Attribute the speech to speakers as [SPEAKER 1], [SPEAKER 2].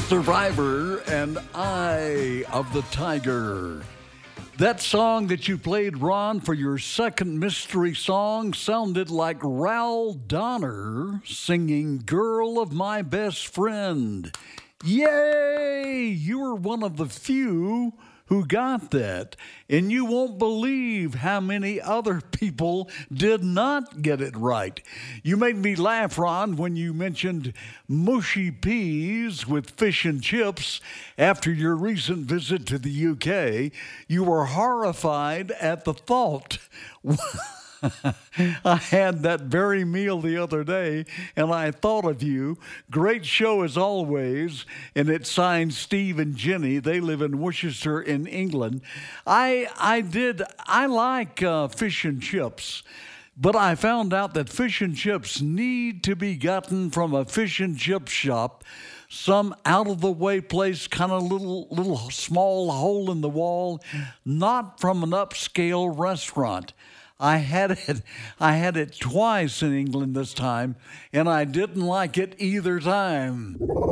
[SPEAKER 1] Survivor and Eye of the Tiger. That song that you played, Ron, for your second mystery song sounded like Raul Donner singing Girl of My Best Friend. Yay! You were one of the few who got that. And you won't believe how many other people did not get it right. You made me laugh, Ron, when you mentioned mushy peas with fish and chips after your recent visit to the UK. You were horrified at the thought. I had that very meal the other day, and I thought of you. Great show as always, and it's signed Steve and Jenny. They live in Worcester in England. I like fish and chips, but I found out that fish and chips need to be gotten from a fish and chip shop, some out-of-the-way place, kind of little small hole in the wall, not from an upscale restaurant. I had it twice in England this time, and I didn't like it either time.